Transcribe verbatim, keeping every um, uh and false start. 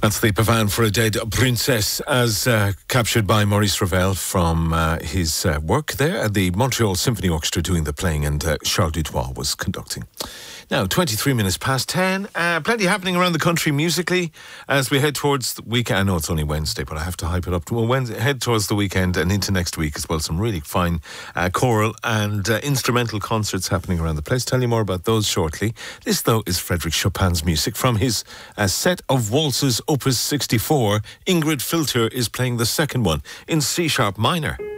That's the Pavane for a Dead Princess, as uh, captured by Maurice Ravel from uh, his uh, work there at the Montreal Symphony Orchestra doing the playing, and uh, Charles Dutoit was conducting. Now, twenty-three minutes past ten. Uh, plenty happening around the country musically as we head towards the weekend. I know it's only Wednesday, but I have to hype it up. Well, Wednesday, head towards the weekend and into next week as well. Some really fine uh, choral and uh, instrumental concerts happening around the place. Tell you more about those shortly. This, though, is Frédéric Chopin's music from his uh, set of waltzes, Opus sixty-four. Ingrid Filter is playing the second one in C-sharp minor.